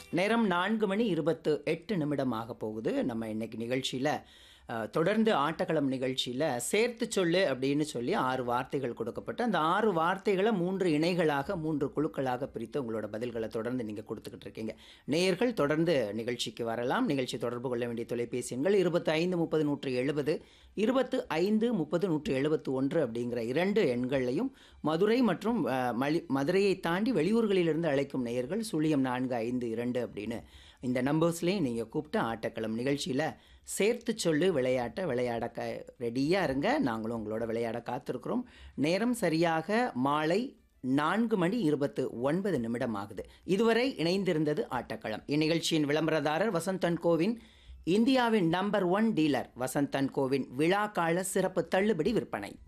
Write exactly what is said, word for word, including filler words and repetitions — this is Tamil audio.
நேரம் நான்கு மணி இருபத்து எட்டு நிமிடமாக போகுது. நம்ம இன்னைக்கு நிகழ்ச்சியில் தொடர்ந்து ஆட்டக்களம் நிகழ்ச்சியில் சேர்த்து சொல்லு அப்படின்னு சொல்லி ஆறு வார்த்தைகள் கொடுக்கப்பட்டு அந்த ஆறு வார்த்தைகளை மூன்று இணைகளாக மூன்று குழுக்களாக பிரித்து உங்களோட பதில்களை தொடர்ந்து நீங்கள் கொடுத்துக்கிட்டு இருக்கீங்க. நேயர்கள் தொடர்ந்து நிகழ்ச்சிக்கு வரலாம். நிகழ்ச்சி தொடர்பு கொள்ள வேண்டிய தொலைபேசி எண்கள் இருபத்தி ஐந்து முப்பது நூற்றி எழுபது இருபத்து ஐந்து முப்பது நூற்றி எழுபத்து ஒன்று அப்படிங்கிற இரண்டு எண்களையும் மதுரை மற்றும் மலி மதுரையை தாண்டி வெளியூர்களிலிருந்து அழைக்கும் நேயர்கள் சுழியம் நான்கு ஐந்து இரண்டு அப்படின்னு இந்த நம்பர்ஸ்லேயும் நீங்கள் கூப்பிட்டு ஆட்டக்களம் நிகழ்ச்சியில் சேர்த்து சொல்லு விளையாட்டை விளையாட க ரெடியாக இருங்க. நாங்களும் உங்களோட விளையாட காத்திருக்கிறோம். நேரம் சரியாக மாலை நான்கு மணி இருபத்து ஒன்பது நிமிடம் ஆகுது. இதுவரை இணைந்திருந்தது ஆட்டக்களம். இந்நிகழ்ச்சியின் விளம்பரதாரர் வசந்த் அண்ட் கோவின் இந்தியாவின் number one dealer Vasanth and CoWIN விழாக்கால சிறப்பு தள்ளுபடி விற்பனை.